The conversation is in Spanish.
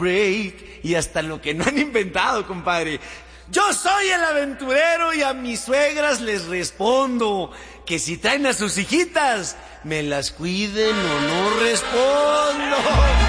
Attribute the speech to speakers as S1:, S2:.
S1: break y hasta lo que no han inventado, compadre. Yo soy el aventurero y a mis suegras les respondo que si traen a sus hijitas, me las cuiden o no respondo.